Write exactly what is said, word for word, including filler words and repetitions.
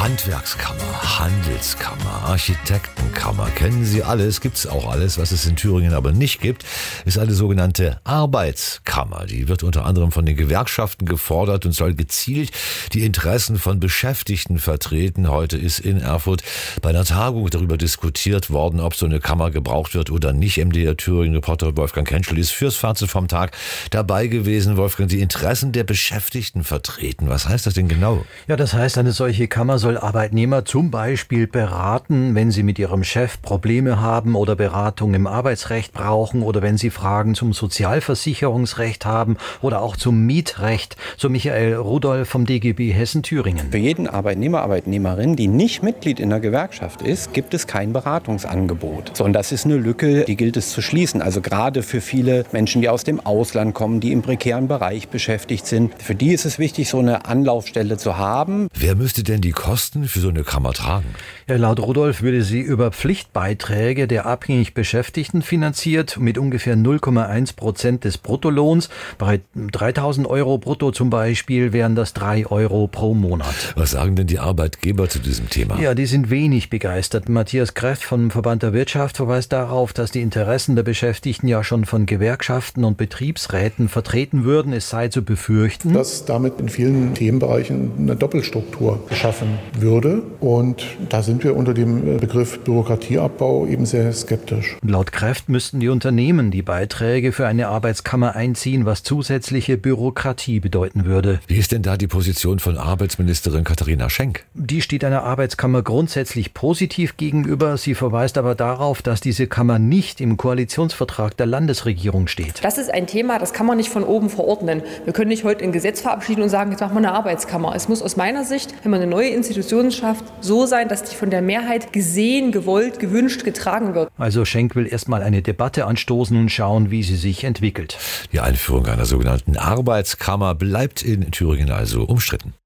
Handwerkskammer, Handelskammer, Architektenkammer, kennen Sie alles, gibt's auch alles. Was es in Thüringen aber nicht gibt, ist eine sogenannte Arbeitskammer. Die wird unter anderem von den Gewerkschaften gefordert und soll gezielt die Interessen von Beschäftigten vertreten. Heute ist in Erfurt bei einer Tagung darüber diskutiert worden, ob so eine Kammer gebraucht wird oder nicht. M D R Thüringen-Reporter Wolfgang Kentschel ist fürs Fazit vom Tag dabei gewesen. Wolfgang, die Interessen der Beschäftigten vertreten. Was heißt das denn genau? Ja, das heißt, eine solche Kammer soll Arbeitnehmer zum Beispiel beraten, wenn sie mit ihrem Chef Probleme haben oder Beratung im Arbeitsrecht brauchen oder wenn sie Fragen zum Sozialversicherungsrecht haben oder auch zum Mietrecht. So Michael Rudolph vom D G B Hessen-Thüringen. Für jeden Arbeitnehmer, Arbeitnehmerin, die nicht Mitglied in der Gewerkschaft ist, gibt es kein Beratungsangebot. So, und das ist eine Lücke, die gilt es zu schließen. Also gerade für viele Menschen, die aus dem Ausland kommen, die im prekären Bereich beschäftigt sind, für die ist es wichtig, so eine Anlaufstelle zu haben. Wer müsste denn die Kosten für so eine Kammer tragen? Ja, laut Rudolph würde sie über Pflichtbeiträge der abhängig Beschäftigten finanziert, mit ungefähr null Komma eins Prozent des Bruttolohns. Bei dreitausend Euro brutto zum Beispiel wären das drei Euro pro Monat. Was sagen denn die Arbeitgeber zu diesem Thema? Ja, die sind wenig begeistert. Matthias Kreft vom Verband der Wirtschaft verweist darauf, dass die Interessen der Beschäftigten ja schon von Gewerkschaften und Betriebsräten vertreten würden. Es sei zu befürchten, dass damit in vielen Themenbereichen eine Doppelstruktur geschaffen würde. Und da sind wir unter dem Begriff Bürokratieabbau eben sehr skeptisch. Laut Kreft müssten die Unternehmen die Beiträge für eine Arbeitskammer einziehen, was zusätzliche Bürokratie bedeuten würde. Wie ist denn da die Position von Arbeitsministerin Katharina Schenk? Die steht einer Arbeitskammer grundsätzlich positiv gegenüber. Sie verweist aber darauf, dass diese Kammer nicht im Koalitionsvertrag der Landesregierung steht. Das ist ein Thema, das kann man nicht von oben verordnen. Wir können nicht heute ein Gesetz verabschieden und sagen, jetzt machen wir eine Arbeitskammer. Es muss aus meiner Sicht, wenn man eine neue Institution schafft, so sein, dass die von der Mehrheit gesehen, gewollt, gewünscht, getragen wird. Also Schenk will erstmal eine Debatte anstoßen und schauen, wie sie sich entwickelt. Die Einführung einer sogenannten Arbeitskammer bleibt in Thüringen also umstritten.